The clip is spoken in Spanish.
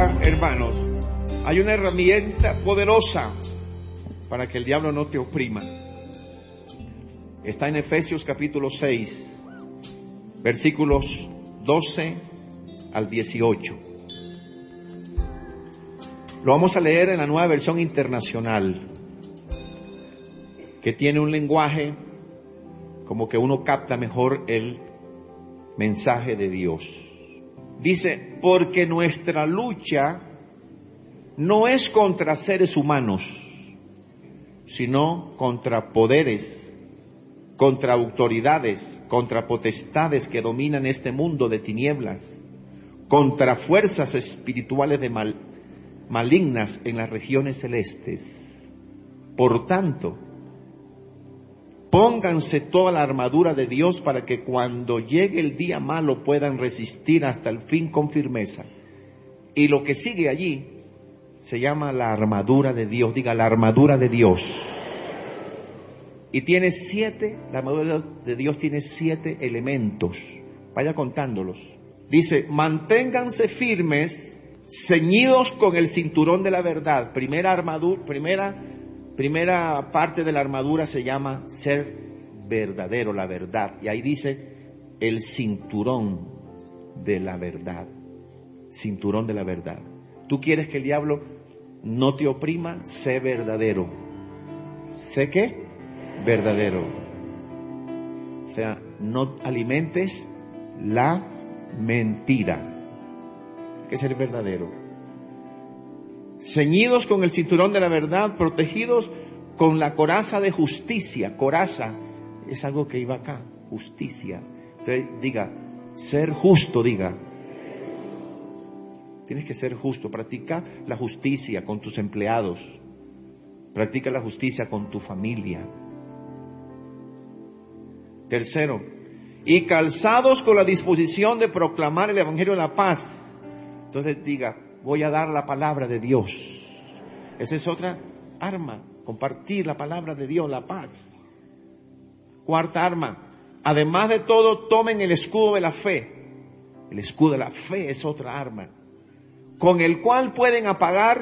Ahora, hermanos, hay una herramienta poderosa para que el diablo no te oprima. Está en Efesios capítulo 6, versículos 12 al 18. Lo vamos a leer en la Nueva Versión Internacional, que tiene un lenguaje como que uno capta mejor el mensaje de Dios. Dice, porque nuestra lucha no es contra seres humanos, sino contra poderes, contra autoridades, contra potestades que dominan este mundo de tinieblas, contra fuerzas espirituales de malignas en las regiones celestes. Por tanto, pónganse toda la armadura de Dios para que cuando llegue el día malo puedan resistir hasta el fin con firmeza. Y lo que sigue allí se llama la armadura de Dios. Diga, la armadura de Dios. Y tiene la armadura de Dios tiene 7 elementos. Vaya contándolos. Dice, manténganse firmes, ceñidos con el cinturón de la verdad. Primera parte de la armadura se llama ser verdadero, la verdad. Y ahí dice el cinturón de la verdad. Cinturón de la verdad. ¿Tú quieres que el diablo no te oprima? Sé verdadero. ¿Sé qué? Verdadero. O sea, no alimentes la mentira. Hay que ser verdadero. Ceñidos con el cinturón de la verdad, protegidos con la coraza de justicia. Coraza es algo que iba acá, justicia. Entonces diga, ser justo, diga. Tienes que ser justo. Practica la justicia con tus empleados. Practica la justicia con tu familia. Tercero, y calzados con la disposición de proclamar el evangelio de la paz. Entonces diga, voy a dar la palabra de Dios. Esa es otra arma, compartir la palabra de Dios, la paz. Cuarta arma, además de todo, tomen el escudo de la fe. El escudo de la fe es otra arma, con el cual pueden apagar